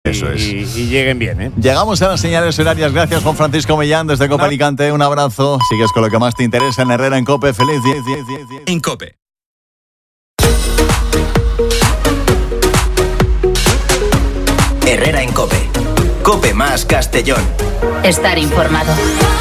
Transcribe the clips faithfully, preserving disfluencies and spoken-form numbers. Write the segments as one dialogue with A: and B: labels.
A: Eso es.
B: y, y lleguen bien, ¿eh?
A: Llegamos a las señales horarias. Gracias, Juan Francisco Millán, desde Cope Alicante. Un abrazo. Sigues con lo que más te interesa en Herrera en Cope. Feliz diez, diez, diez, diez.
C: En Cope.
D: Herrera en Cope. Cope más Castellón.
E: Estar informado.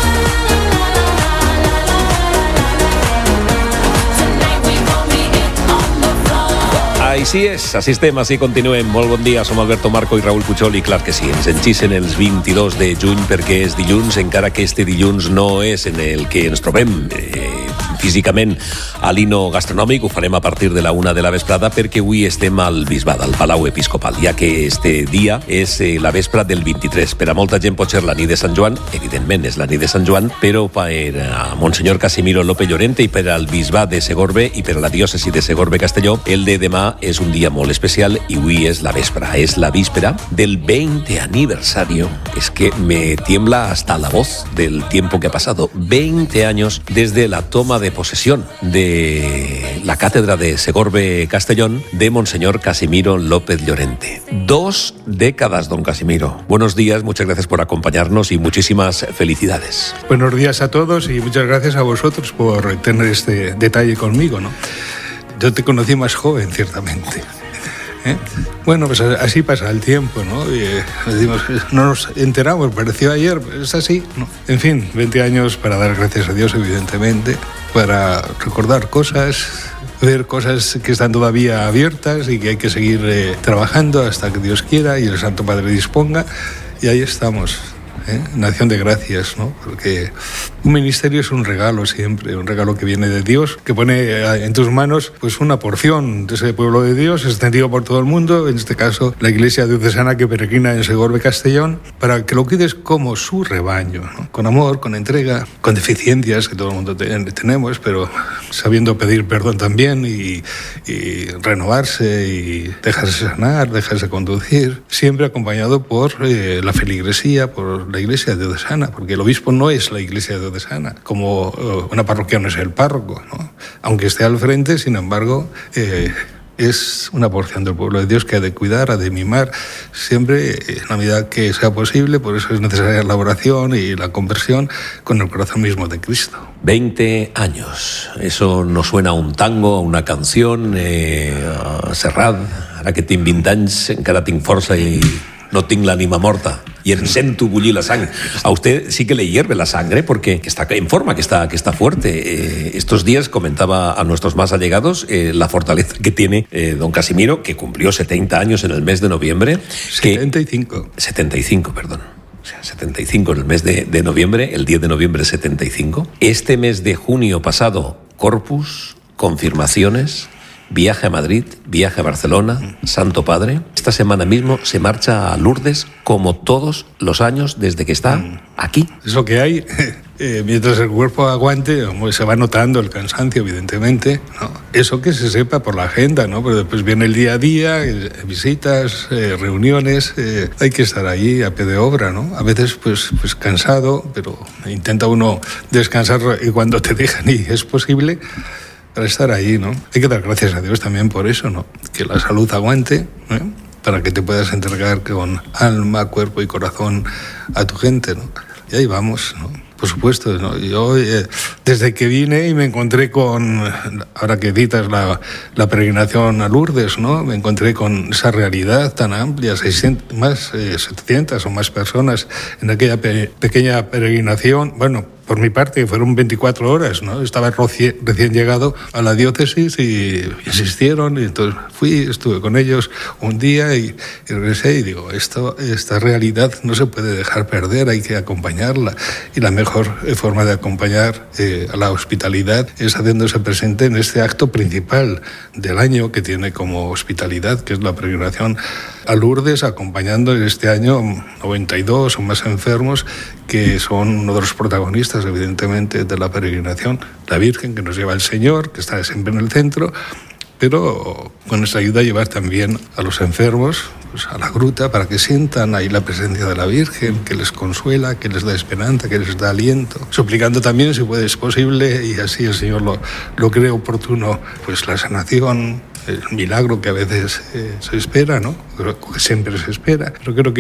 F: Així és, així estem, així continuem. Molt bon dia, som Alberto Marco i Raúl Puchol i clar que sí, ens enxisen els vint-i-dos de juny perquè és dilluns, encara que este dilluns no és en el que ens trobem eh, físicament a l'Hino Gastronòmic, ho farem a partir de la una de la vesprada perquè avui estem al Bisbal, al Palau Episcopal, ja que este dia és eh, la vespra del vint-i-tres. Per a molta gent pot ser la nit de Sant Joan, evidentment és la nit de Sant Joan, però per a Monsenyor Casimiro López Llorente i per al Bisbat de Segorbe i per a la diòcesi de Segorbe-Castelló, el de demà és un dia molt especial y hoy es la véspera, es la víspera del veinte aniversario. Es que me tiembla hasta la voz del tiempo que ha pasado. veinte años desde la toma de posesión de la cátedra de Segorbe-Castellón de Monseñor Casimiro López Llorente. Dos décadas, don Casimiro. Buenos días, muchas gracias por acompañarnos y muchísimas felicidades.
G: Buenos días a todos y muchas gracias a vosotros por tener este detalle conmigo, ¿no? Yo te conocí más joven, ciertamente. ¿Eh? Bueno, pues así pasa el tiempo, ¿no? Y, eh, decimos, no nos enteramos, pareció ayer, es así, ¿no? En fin, veinte años para dar gracias a Dios, evidentemente, para recordar cosas, ver cosas que están todavía abiertas y que hay que seguir eh, trabajando hasta que Dios quiera y el Santo Padre disponga, y ahí estamos. ¿Eh? En acción de gracias, ¿no? Porque un ministerio es un regalo siempre, un regalo que viene de Dios, que pone en tus manos pues una porción de ese pueblo de Dios extendido por todo el mundo, en este caso la Iglesia Diocesana que peregrina en Segorbe-Castellón, para que lo cuides como su rebaño, ¿no? Con amor, con entrega, con deficiencias que todo el mundo te- tenemos, pero sabiendo pedir perdón también y, y renovarse y dejarse sanar, dejarse conducir, siempre acompañado por eh, la feligresía, por la Iglesia Diocesana, porque el obispo no es la Iglesia Diocesana, como uh, una parroquia no es el párroco, ¿no? Aunque esté al frente, sin embargo, eh, es una porción del pueblo de Dios que ha de cuidar, ha de mimar, siempre en la medida que sea posible. Por eso es necesaria la oración y la conversión con el corazón mismo de Cristo.
F: veinte años, eso nos suena a un tango, a una canción, eh, a Serrat, ara que tinc vint anys encara tinc força i no tinc l'ànima morta y en sento bullir la sangre. A usted sí que le hierve la sangre porque está en forma, que está, que está fuerte. Eh, estos días comentaba a nuestros más allegados eh, la fortaleza que tiene eh, don Casimiro, que cumplió setenta años en el mes de noviembre.
G: setenta y cinco.
F: Que, setenta y cinco, perdón. O sea, setenta y cinco en el mes de, de noviembre, el diez de noviembre setenta y cinco. Este mes de junio pasado, Corpus, confirmaciones, viaje a Madrid, viaje a Barcelona, Santo Padre. Esta semana mismo se marcha a Lourdes como todos los años desde que está aquí.
G: Es lo que hay. Eh, mientras el cuerpo aguante, se va notando el cansancio, evidentemente, ¿no? Eso que se sepa por la agenda, ¿no? Pero después viene el día a día, eh, visitas, eh, reuniones, eh, hay que estar allí a pie de obra, ¿no? A veces pues, pues cansado, pero intenta uno descansar y cuando te dejan y es posible, para estar ahí, ¿no? Hay que dar gracias a Dios también por eso, ¿no? Que la salud aguante, ¿eh? Para que te puedas entregar con alma, cuerpo y corazón a tu gente, ¿no? Y ahí vamos, ¿no? Por supuesto, ¿no? Yo eh, desde que vine y me encontré con, ahora que citas la, la peregrinación a Lourdes, ¿no? Me encontré con esa realidad tan amplia, seiscientas, más eh, setecientas o más personas en aquella pe- pequeña peregrinación. Bueno, por mi parte fueron veinticuatro horas, ¿no? Estaba reci- recién llegado a la diócesis y insistieron, y entonces fui, estuve con ellos un día y, y regresé y digo, esto, esta realidad no se puede dejar perder, hay que acompañarla. Y la mejor forma de acompañar eh, a la hospitalidad es haciéndose presente en este acto principal del año que tiene como hospitalidad, que es la peregrinación a Lourdes, acompañando en este año noventa y dos o más enfermos que son uno de los protagonistas, evidentemente, de la peregrinación. La Virgen que nos lleva el Señor, que está siempre en el centro, pero con esta ayuda llevar también a los enfermos pues, a la gruta para que sientan ahí la presencia de la Virgen, que les consuela, que les da esperanza, que les da aliento, suplicando también, si puede, es posible, y así el Señor lo, lo cree oportuno, pues la sanación, el milagro que a veces eh, se espera, ¿no? Que siempre se espera, pero creo que